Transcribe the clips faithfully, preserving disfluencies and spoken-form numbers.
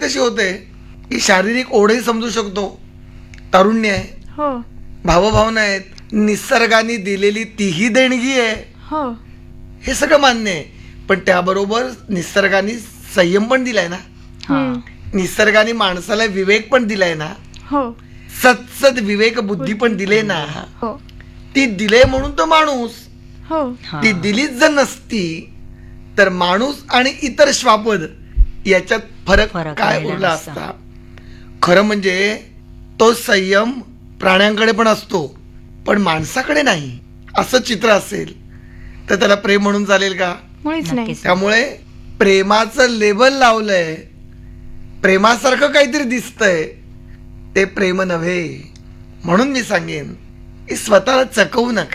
कशी होते की शारीरिक ओढही समजू शकतो, तारुण्य आहे, हो भावभावना आहेत, निसर्गाने दिलेली तीही देणगी आहे, हो हे सगळं मान्य आहे. पण त्याबरोबर निसर्गाने संयम पण दिलाय ना, हम्म, निसर्गाने माणसाला विवेक पण दिलाय ना, हो सत्सद विवेक बुद्धी पण दिले ना. हो ती दिले म्हणून तो माणूस, हो ती दिलीच जर नसती तर माणूस आणि इतर श्वापद याच्यात फरक फरक काय राहिला उरला नसता. असता. खरं म्हणजे तो संयम प्राण्यांकडे पण असतो पण माणसाकडे नाही, असं चित्र असेल तर त्याला प्रेम म्हणून चालेल का? मुळीच नाही. नक्कीच. त्यामुळे प्रेमाचं लेबल लावलंय, प्रेमासारखं काहीतरी दिसतंय, ते प्रेम नव्हे. म्हणून मी सांगेन की स्वतःला चकवू नका,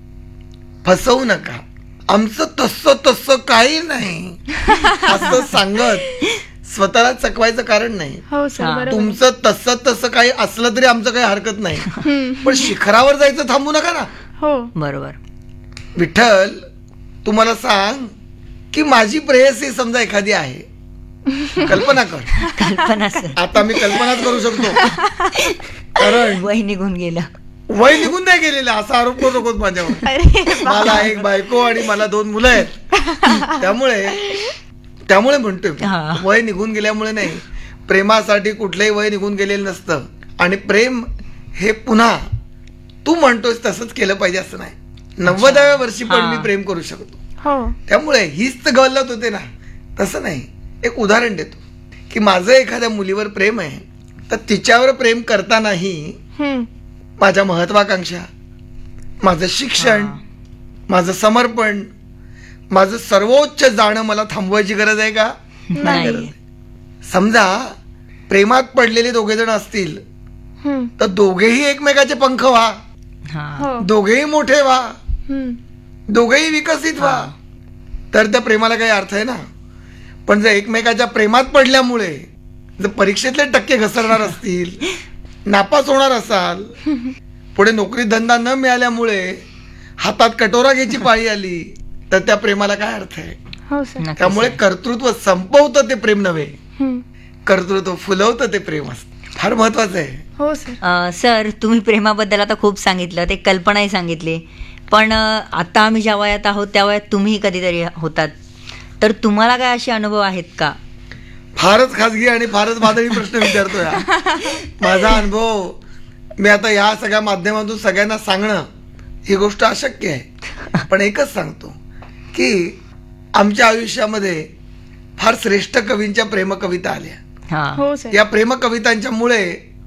फसवू नका. आमचं तसं तसं काही नाही असं सांगत स्वतःला चकवायचं कारण नाही. हो सर हा. बरोबर. तुमचं तसं तसं काही असलं तरी आमचं काही हरकत नाही, हम्म, पण शिखरावर जायचं थांबू नका ना. हो बरोबर. विठ्ठल तुम्हाला सांग की माझी प्रेयसी समजा एखादी आहे, कल्पना कर. कल्पना सर, आता मी कल्पनाच करू शकतो कारण वय निघून गेलं. वय निघून नाही गेलेलं असा आरोप करू नकोस माझ्यावर. अरे मला एक बायको आणि मला दोन मुलं आहेत, त्यामुळे त्यामुळे म्हणतोय मी, हा. वय निघून गेल्यामुळे नाही. प्रेमासाठी कुठलंही वय निघून गेलेलं नसतं. आणि प्रेम हे पुन्हा तू म्हणतोस तसंच केलं पाहिजे असं नाही. नव्वदाव्या वर्षी पण हा. मी प्रेम करू शकतो. हो त्यामुळे हीच तर गल्लत होते ना, तसं नाही. एक उदाहरण देतो की माझं एखाद्या मुलीवर प्रेम आहे तर तिच्यावर प्रेम करतानाही हम्म, माझ्या महत्वाकांक्षा, माझं शिक्षण, हा. माझं समर्पण, माझं सर्वोच्च जाणं मला थांबवायची गरज आहे का? नाही. गरज आहे. समजा प्रेमात पडलेले दोघे जण असतील हम्म, तर दोघेही एकमेकाचे पंख व्हा, हा. हो दोघेही मोठे व्हा, हम्म, दोघेही विकसित व्हा, हा. तर त्या प्रेमाला काही अर्थ आहे ना. पण जर एकमेकाच्या प्रेमात पडल्यामुळे जर परीक्षेतले टक्के घसरणार असतील, नापास होणार असाल, पुढे नोकरी धंदा न मिळाल्यामुळे हातात कटोरा घ्यायची पाळी आली, तर त्या प्रेमाला काय अर्थ आहे? हो सर. नक्कीच त्यामुळे सर. कर्तृत्व संपवतं ते प्रेम नव्हे, हम्म, कर्तृत्व फुलवतं ते प्रेम असतं. फार महत्वाचं आहे. हो सर. अ, सर तुम्ही प्रेमाबद्दल आता खूप सांगितलं, ते कल्पनाही सांगितली, पण अ, आता आम्ही ज्या वयात आहोत त्या वयात तुम्ही कधीतरी होतात, तर तुम्हाला काय असे अनुभव आहेत का? फारच खाजगी आणि फारच वादळी प्रश्न विचारतोय हा. माझा अनुभव मी आता ह्या सगळ्या माध्यमातून सगळ्यांना सांगणं ही गोष्ट अशक्य आहे. पण एकच सांगतो की आमच्या आयुष्यामध्ये फार श्रेष्ठ कवींच्या प्रेमकविता आल्या. हा. हो सर. या प्रेमकवितांच्या मुळे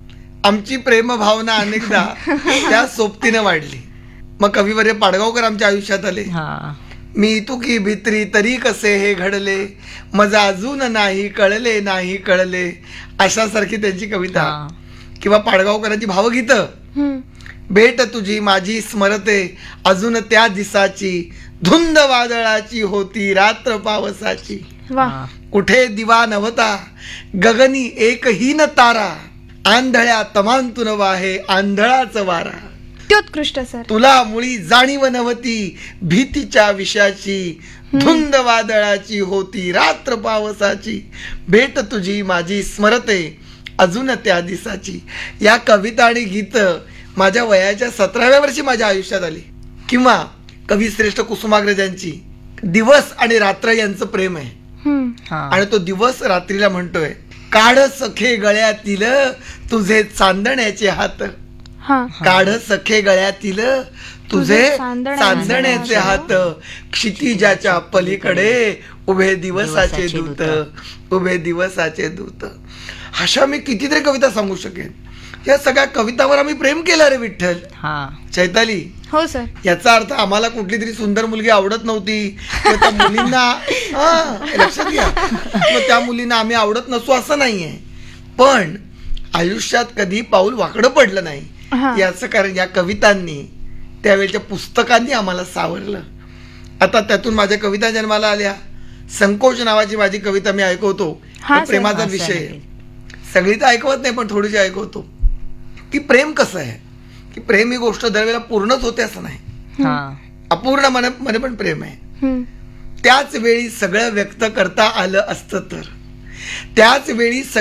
आमची प्रेमभावना अनेकदा त्या सोबतीने वाढली. मग कविवर्य पाडगावकर आमच्या आयुष्यात आले. हा. मी तुकी भित्री तरी कसे हे घडले, मजा अजून नाही कळले नाही कळले, अशासारखी त्यांची कविता. हा. किंवा पाडगावकरांची भावगीतं, हम्म, भेट तुझी माझी स्मरते अजून त्या दिसाची, धुंद वादळाची होती रात्र पावसाची, वा. हा. कुठे दिवा नव्हता गगनी एकही न तारा, आंधळ्या तमांतून वाहे आंधळाच वारा, अत्युत्कृष्ट सर. तुला मुळी जाणीव नव्हती भीतीच्या विषयाची, धुंद वादळाची होती रात्र पावसाची, भेट तुझी माझी स्मरते अजून त्या दिसाची. या कविता आणि गीत माझ्या वयाच्या सतराव्या वर्षी माझ्या आयुष्यात आली. किंवा कविश्रेष्ठ कुसुमाग्रजांची दिवस आणि रात्र यांचं प्रेम आहे. हम्म, हा. आणि तो दिवस रात्रीला म्हणतोय, काढ सखे गळ्यातील तुझे चांदण्याचे हात, हा. काढ सखे गळ्यातील तुझे तुझे चांदण्याचे चांदण्याचे हात, क्षितिजाच्या पलीकडे उभे दिवसाचे दिवसाचे दूत, दूत. उभे दिवसाचे दूत. अशा मी कितीतरी कविता सांगू शकेन. या सगळ्या कवितावर आम्ही प्रेम केलं रे विठ्ठल. हा. चैताली, हो सर. याचा अर्थ आम्हाला कुठली तरी सुंदर मुलगी आवडत नव्हती किंवा त्या मुलींना हा, लक्षात घ्या, किंवा त्या मुलींना आम्ही आवडत नसू असं नाहीये. पण आयुष्यात कधी पाऊल वाकडं पडलं नाही हा. याचं कारण या कवितांनी, त्यावेळच्या पुस्तकांनी आम्हाला सावरलं. आता त्यातून माझ्या कविता जन्माला आल्या. संकोच नावाची माझी कविता मी ऐकवतो. हा, तो प्रेमाचा सर. विषय आहे. सगळी तर ऐकवत नाही पण थोडीशी ऐकवतो की प्रेम कसं आहे. की प्रेम ही गोष्ट दरवेळेला पूर्णच होते असं नाही, हा. अपूर्ण मने मने पण प्रेम आहे. हम्म, त्याच वेळी सगळं व्यक्त करता आलं असतं तर, त्याच वेळी